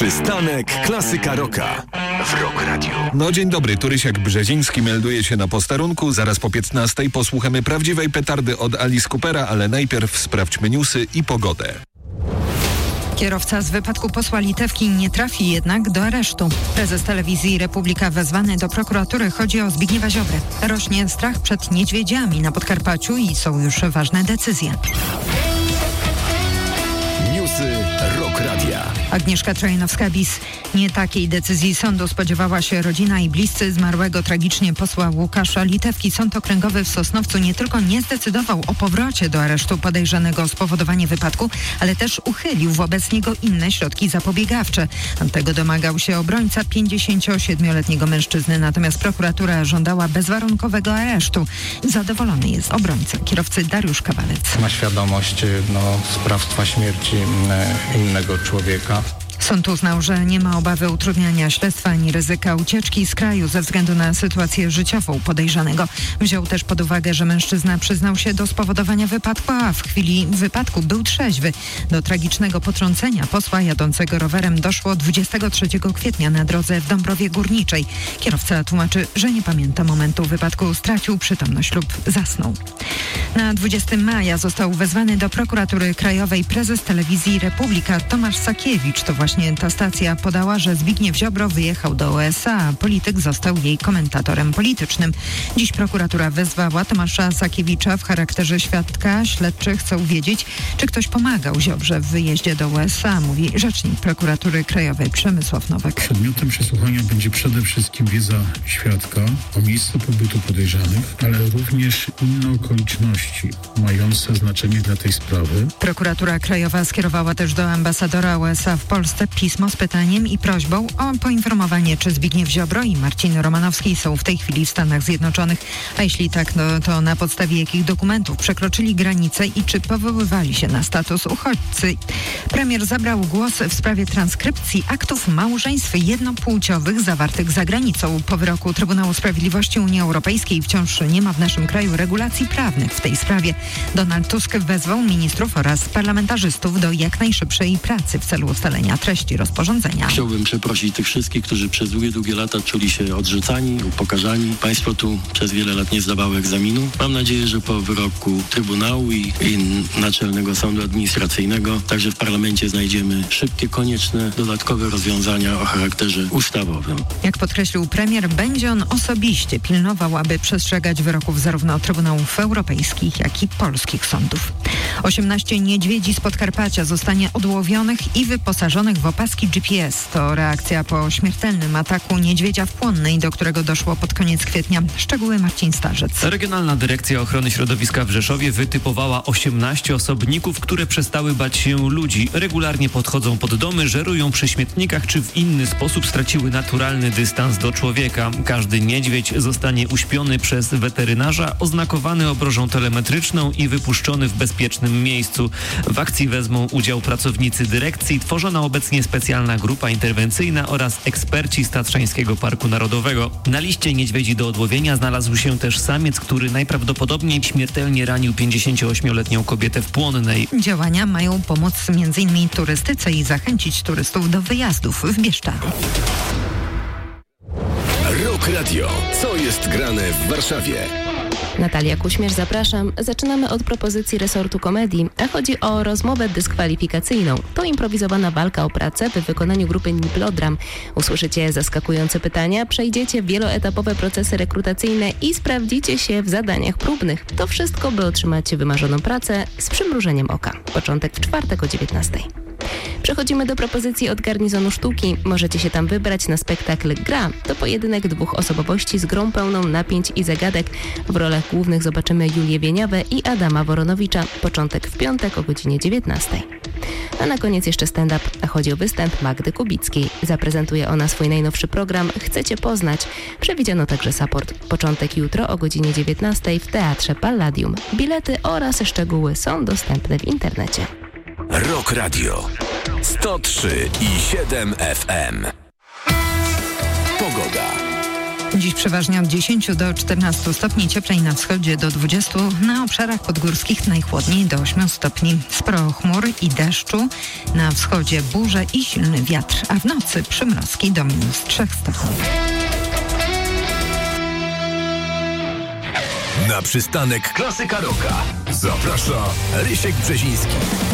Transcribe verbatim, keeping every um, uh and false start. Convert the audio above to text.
Przystanek Klasyka Rocka w Rock Radio. No dzień dobry, Turysiak Brzeziński melduje się na posterunku. Zaraz po piętnastej posłuchamy prawdziwej petardy od Alice Coopera, ale najpierw sprawdźmy newsy i pogodę. Kierowca z wypadku posła Litewki nie trafi jednak do aresztu. Prezes telewizji Republika wezwany do prokuratury. Chodzi o Zbigniewa Ziobrę. Rośnie strach przed niedźwiedziami na Podkarpaciu i są już ważne decyzje. Newsy Rock Radia. Agnieszka Trojanowska-Bis. Nie takiej decyzji sądu spodziewała się rodzina i bliscy zmarłego tragicznie posła Łukasza Litewki. Sąd okręgowy w Sosnowcu nie tylko nie zdecydował o powrocie do aresztu podejrzanego o spowodowanie wypadku, ale też uchylił wobec niego inne środki zapobiegawcze. Tego domagał się obrońca pięćdziesięciosiedmioletniego mężczyzny, natomiast prokuratura żądała bezwarunkowego aresztu. Zadowolony jest obrońca kierowcy Dariusz Kawalec. Ma świadomość no, sprawstwa śmierci innego człowieka. Sąd uznał, że nie ma obawy utrudniania śledztwa ani ryzyka ucieczki z kraju ze względu na sytuację życiową podejrzanego. Wziął też pod uwagę, że mężczyzna przyznał się do spowodowania wypadku, a w chwili wypadku był trzeźwy. Do tragicznego potrącenia posła jadącego rowerem doszło dwudziestego trzeciego kwietnia na drodze w Dąbrowie Górniczej. Kierowca tłumaczy, że nie pamięta momentu wypadku, stracił przytomność lub zasnął. Na dwudziestego maja został wezwany do prokuratury krajowej prezes telewizji Republika Tomasz Sakiewicz. To właśnie Właśnie ta stacja podała, że Zbigniew Ziobro wyjechał do U S A, a polityk został jej komentatorem politycznym. Dziś prokuratura wezwała Tomasza Sakiewicza w charakterze świadka. Śledczy chcą wiedzieć, czy ktoś pomagał Ziobrze w wyjeździe do U S A, mówi rzecznik prokuratury krajowej Przemysław Nowak. Przedmiotem przesłuchania będzie przede wszystkim wiedza świadka o miejscu pobytu podejrzanych, ale również inne okoliczności mające znaczenie dla tej sprawy. Prokuratura krajowa skierowała też do ambasadora U S A w Polsce pismo z pytaniem i prośbą o poinformowanie, czy Zbigniew Ziobro i Marcin Romanowski są w tej chwili w Stanach Zjednoczonych, a jeśli tak, no to na podstawie jakich dokumentów przekroczyli granicę i czy powoływali się na status uchodźcy. Premier zabrał głos w sprawie transkrypcji aktów małżeństw jednopłciowych zawartych za granicą. Po wyroku Trybunału Sprawiedliwości Unii Europejskiej wciąż nie ma w naszym kraju regulacji prawnych w tej sprawie. Donald Tusk wezwał ministrów oraz parlamentarzystów do jak najszybszej pracy w celu ustalenia treści rozporządzenia. Chciałbym przeprosić tych wszystkich, którzy przez długie, długie lata czuli się odrzucani, upokarzani. Państwo tu przez wiele lat nie zdawało egzaminu. Mam nadzieję, że po wyroku Trybunału i, i Naczelnego Sądu Administracyjnego także w parlamencie znajdziemy szybkie, konieczne, dodatkowe rozwiązania o charakterze ustawowym. Jak podkreślił premier, będzie on osobiście pilnował, aby przestrzegać wyroków zarówno Trybunałów Europejskich, jak i polskich sądów. osiemnaście niedźwiedzi z Podkarpacia zostanie odłowionych i wyposażonych w opaski G P S. To reakcja po śmiertelnym ataku niedźwiedzia w Płonnej, do którego doszło pod koniec kwietnia. Szczegóły Marcin Starzec. Regionalna Dyrekcja Ochrony Środowiska w Rzeszowie wytypowała osiemnaście osobników, które przestały bać się ludzi. Regularnie podchodzą pod domy, żerują przy śmietnikach czy w inny sposób straciły naturalny dystans do człowieka. Każdy niedźwiedź zostanie uśpiony przez weterynarza, oznakowany obrożą telemetryczną i wypuszczony w bezpiecznym miejscu. W akcji wezmą udział pracownicy dyrekcji, tworzona obecnie specjalna grupa interwencyjna oraz eksperci z Tatrzańskiego Parku Narodowego. Na liście niedźwiedzi do odłowienia znalazł się też samiec, który najprawdopodobniej śmiertelnie ranił pięćdziesięcioośmioletnią kobietę w Płonnej. Działania mają pomóc między innymi turystyce i zachęcić turystów do wyjazdów w Bieszczady. Rock Radio. Co jest grane w Warszawie? Natalia Kuśmierz, zapraszam. Zaczynamy od propozycji resortu komedii, a chodzi o rozmowę dyskwalifikacyjną. To improwizowana walka o pracę w wykonaniu grupy Niplodram. Usłyszycie zaskakujące pytania, przejdziecie wieloetapowe procesy rekrutacyjne i sprawdzicie się w zadaniach próbnych. To wszystko, by otrzymać wymarzoną pracę z przymrużeniem oka. Początek w czwartek o dziewiętnastej. Przechodzimy do propozycji od Garnizonu Sztuki. Możecie się tam wybrać na spektakl Gra. To pojedynek dwóch osobowości z grą pełną napięć i zagadek. W rolach głównych zobaczymy Julię Wieniawę i Adama Woronowicza. Początek w piątek o godzinie dziewiętnastej. A na koniec jeszcze stand-up, a chodzi o występ Magdy Kubickiej. Zaprezentuje ona swój najnowszy program Chcecie poznać. Przewidziano także support. Początek jutro o godzinie dziewiętnastej w Teatrze Palladium. Bilety oraz szczegóły są dostępne w internecie. Rock Radio sto trzy i siedem F M. Pogoda. Dziś przeważnie od dziesięciu do czternastu stopni, cieplej na wschodzie do dwudziestu, na obszarach podgórskich najchłodniej do ośmiu stopni. Sporo chmur i deszczu, na wschodzie burze i silny wiatr, a w nocy przymrozki do minus trzech stopni. Na przystanek Klasyka Rocka zaprasza Rysiek Brzeziński.